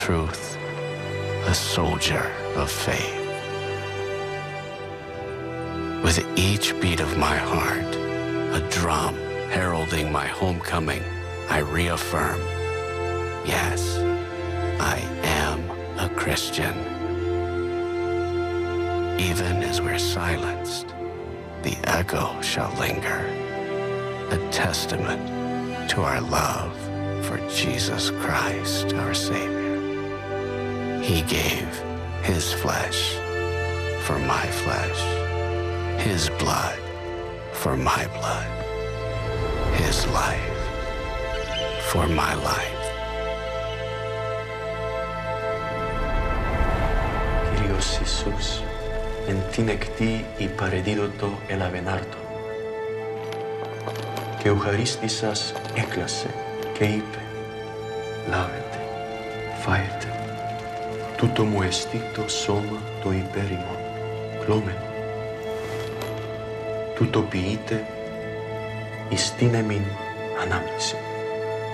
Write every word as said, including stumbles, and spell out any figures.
truth, a soldier of faith. With each beat of my heart, a drum heralding my homecoming, I reaffirm, yes, I am a Christian. Even as we're silenced, the echo shall linger, a testament to our love for Jesus Christ, our Savior. He gave his flesh for my flesh, his blood for my blood, his life for my life. Kyrios Iisus, εν την εκτί υπαρεδίδωτο ελαβενάρτο. Και ο χαρίστησας έκλασε και είπε, λάβετε, φάετε, τούτο μου εστί το σώμα το υπέρημον, κλώμενο. Τούτο ποιείτε εις την εμήν ανάμνηση.